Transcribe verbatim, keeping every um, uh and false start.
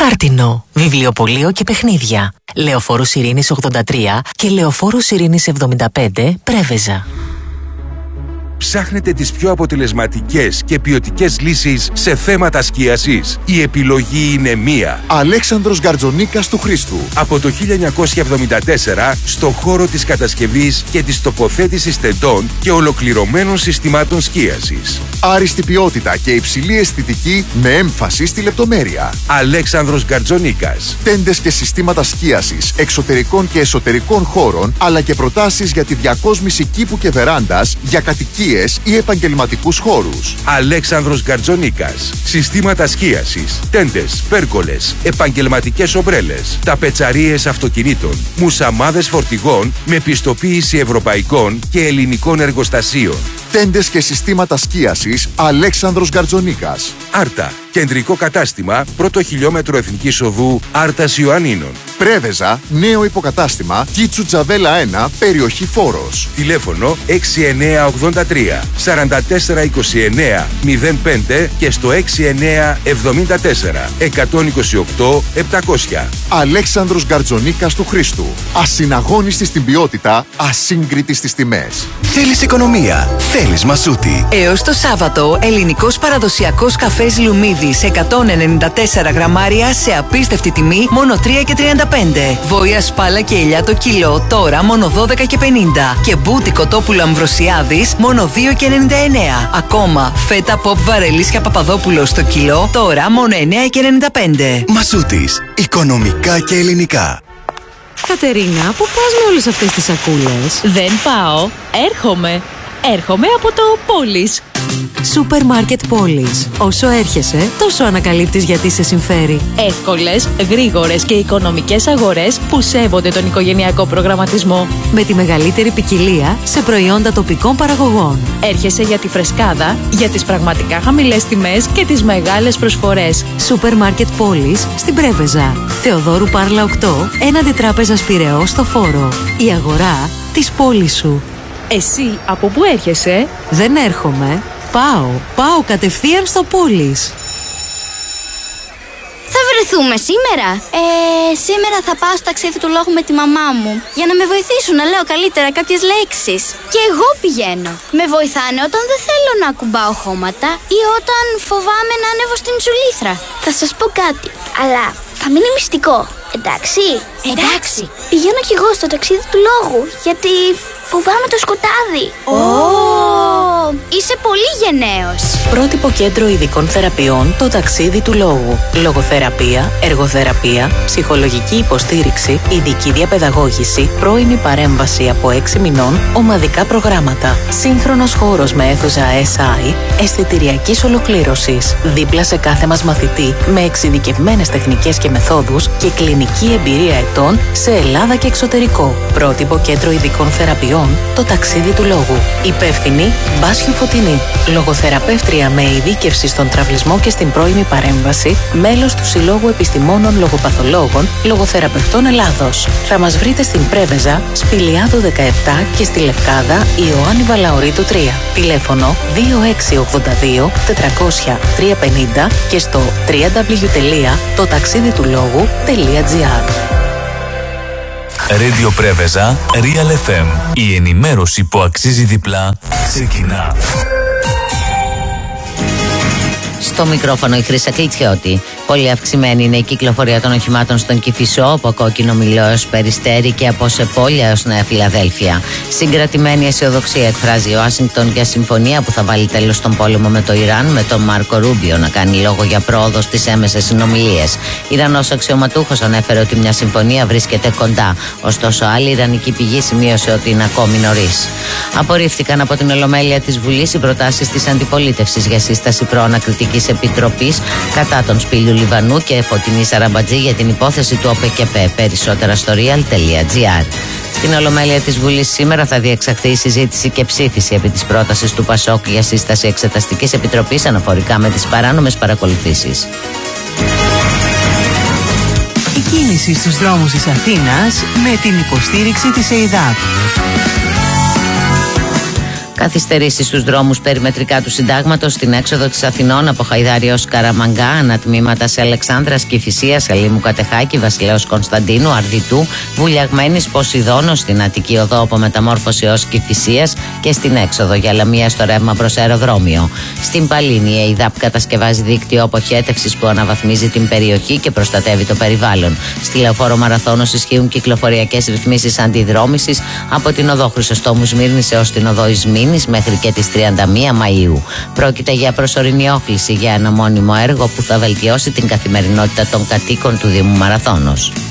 Χάρτινο, βιβλιοπωλείο και παιχνίδια. Λεωφόρος Ειρήνης ογδόντα τρία και Λεωφόρος Ειρήνης εβδομήντα πέντε, Πρέβεζα. Ψάχνετε τις πιο αποτελεσματικές και ποιοτικές λύσεις σε θέματα σκίασης? Η επιλογή είναι μία. Αλέξανδρος Γκαρτζονίκας του Χρήστου. Από το χίλια εννιακόσια εβδομήντα τέσσερα στο χώρο της κατασκευής και της τοποθέτησης τεντών και ολοκληρωμένων συστημάτων σκίασης. Άριστη ποιότητα και υψηλή αισθητική με έμφαση στη λεπτομέρεια. Αλέξανδρος Γκαρτζονίκας. Τέντες και συστήματα σκίασης εξωτερικών και εσωτερικών χώρων, αλλά και προτάσεις για τη διακόσμηση κήπου και βεράντας για κατοικίες ή επαγγελματικούς χώρους. Αλέξανδρος Γκαρτζονίκας. Συστήματα σκίασης, τέντες, πέρκολες, επαγγελματικές ομπρέλες, ταπετσαρίες αυτοκινήτων, μουσαμάδες φορτηγών με πιστοποίηση ευρωπαϊκών και ελληνικών εργοστασίων. Τέντες και συστήματα σκίασης Αλέξανδρος Γκαρτζονίκας. Άρτα. Κεντρικό κατάστημα, πρώτο χιλιόμετρο Εθνικής Οδού Άρτας Ιωαννίνων. Πρέβεζα, νέο υποκατάστημα, Κίτσου Τζαβέλα ένα, περιοχή Φόρος. Τηλέφωνο έξι εννιά ογδόντα τρία σαράντα τέσσερα είκοσι εννιά μηδέν πέντε και στο έξι εννιά εβδομήντα τέσσερα εκατόν είκοσι οκτώ επτακόσια. Αλέξανδρος Γκαρτζονίκας του Χρήστου. Ασυναγώνιστη στην ποιότητα, ασύγκριτη στις τιμές. Θέλεις οικονομία, θέλεις Μασούτη. Έως το Σάββατο, ελληνικός παραδοσιακός καφές Λουμίδης εκατόν ενενήντα τέσσερα γραμμάρια σε απίστευτη τιμή, μόνο τρία και τριάντα πέντε. Βόηα σπάλα και ελιά το κιλό, τώρα μόνο δώδεκα και πενήντα. Και μπούτι κοτόπουλο Αμβροσιάδης, μόνο δύο και ενενήντα εννέα. Ακόμα, φέτα ποπ Βαρελίσια Παπαδόπουλο στο κιλό, τώρα μόνο εννέα και ενενήντα πέντε. Μασούτης, οικονομικά και ελληνικά. Κατερίνα, πού πας με όλες αυτές τις σακούλες? Δεν πάω, έρχομαι. Έρχομαι από το Πόλης. Σούπερ Μάρκετ Πόλης. Όσο έρχεσαι, τόσο ανακαλύπτεις γιατί σε συμφέρει. Εύκολες, γρήγορες και οικονομικές αγορές που σέβονται τον οικογενειακό προγραμματισμό. Με τη μεγαλύτερη ποικιλία σε προϊόντα τοπικών παραγωγών. Έρχεσαι για τη φρεσκάδα, για τις πραγματικά χαμηλές τιμές και τις μεγάλες προσφορές. Σούπερ Μάρκετ Πόλης στην Πρέβεζα. Θεοδόρου Πάρλα οκτώ, έναντι Τράπεζας Πειραιώς στο Φόρο. Η αγορά της πόλης σου. Εσύ από πού έρχεσαι? Δεν έρχομαι. Πάω. Πάω κατευθείαν στο Πόλης. Θα βρεθούμε σήμερα? Ε, σήμερα θα πάω στο ταξίδι του λόγου με τη μαμά μου. Για να με βοηθήσουν να λέω καλύτερα κάποιες λέξεις. Και εγώ πηγαίνω. Με βοηθάνε όταν δεν θέλω να ακουμπάω χώματα ή όταν φοβάμαι να ανέβω στην τσουλήθρα. Θα σας πω κάτι, αλλά θα μείνει μυστικό. Εντάξει? Εντάξει. Πηγαίνω κι εγώ στο ταξίδι του λόγου, γιατί φοβάμαι το σκοτάδι. Ω! Oh. Είσαι πολύ γενναίος. Πρότυπο κέντρο ειδικών θεραπείων, το ταξίδι του λόγου. Λογοθεραπεία, εργοθεραπεία, ψυχολογική υποστήριξη, ειδική διαπαιδαγώγηση, πρώιμη παρέμβαση από έξι μηνών, ομαδικά προγράμματα. Σύγχρονος χώρος με αίθουσα ες άι, αισθητηριακής ολοκλήρωσης. Δίπλα σε κάθε μας μαθητή, με εξειδικευμένες τεχνικές και μεθόδους και κλινική εμπειρία ετών σε Ελλάδα και εξωτερικό. Πρότυπο κέντρο ειδικών θεραπείων, το ταξίδι του λόγου. Υπεύθυνη Μπάσιου Φωτεινή. Λογοθεραπεύτρια με ειδίκευση στον τραυλισμό και στην πρώιμη παρέμβαση, μέλος του Συλλόγου Επιστημόνων Λογοπαθολόγων Λογοθεραπευτών Ελλάδος. Θα μας βρείτε στην Πρέβεζα, Σπηλιάδο δεκαεπτά και στη Λευκάδα Ιωάννη Βαλαωρίτου τρία. Τηλέφωνο δύο έξι ογδόντα δύο τετρακόσια τριακόσια πενήντα και στο double-u double-u double-u τελεία το ταξίδι του λόγου τελεία τζι άρ. Radio Πρέβεζα, Real εφ εμ. Η ενημέρωση που αξίζει διπλά ξεκινά. Στο μικρόφωνο η Χρύσα Κλιτσιώτη. Πολύ αυξημένη είναι η κυκλοφορία των οχημάτων στον Κηφισό, από Κόκκινο Μηλό έως Περιστέρι και από Σεπόλια έως Νέα Φιλαδέλφια. Συγκρατημένη αισιοδοξία εκφράζει ο Ουάσιγκτον για συμφωνία που θα βάλει τέλος στον πόλεμο με το Ιράν, με τον Μάρκο Ρούμπιο να κάνει λόγο για πρόοδο στις έμεσες συνομιλίες. Ιρανός αξιωματούχος ανέφερε ότι μια συμφωνία βρίσκεται κοντά. Ωστόσο, άλλη ιρανική πηγή σημείωσε ότι είναι ακόμη νωρίς. Απορρίφθηκαν από την Ολομέλεια της Βουλής οι προτάσεις της αντιπολίτευσης για σύσταση προανακριτικής επιτροπής κατά των Σπήλιου Λιβανού και Φωτεινή Σαραμπατζή για την υπόθεση του ΟΠΕΚΕΠΕ. Περισσότερα στο real τελεία τζι άρ. Στην Ολομέλεια της Βουλής σήμερα θα διεξαχθεί η συζήτηση και ψήφιση επί της πρότασης του ΠΑΣΟΚ για σύσταση εξεταστικής επιτροπής αναφορικά με τις παράνομες παρακολουθήσεις. Η κίνηση στους δρόμους της Αθήνας με την υποστήριξη της ΕΙΔΑΠ. Καθυστερήσεις στους δρόμους περιμετρικά του Συντάγματος στην έξοδο της Αθηνών από Χαϊδάρη ως Καραμαγκά, ανατμήματα σε Αλεξάνδρας, Κηφισίας, Ελίμου Κατεχάκη, Βασιλέως Κωνσταντίνου, Αρδιτού, Βουλιαγμένης, Ποσειδώνος, στην Αττική Οδό από Μεταμόρφωση ως Κηφισίας και στην έξοδο για Λαμία στο ρεύμα προς αεροδρόμιο. Στην Παλίνη, η ΕΙΔΑΠ κατασκευάζει δίκτυο αποχέτευσης που αναβαθμίζει την περιοχή και προστατεύει το περιβάλλον. Στη Λεωφόρο Μαραθώνος ισχύουν κυκλοφοριακές ρυθμίσεις αντιδρόμησης από την Οδό Χρυσοστόμου Σμύρνης έως την Οδό Ισμήνης μέχρι και τις τριάντα μία Μαΐου. Πρόκειται για προσωρινή όχληση για ένα μόνιμο έργο που θα βελτιώσει την καθημερινότητα των κατοίκων του Δήμου Μαραθώνος.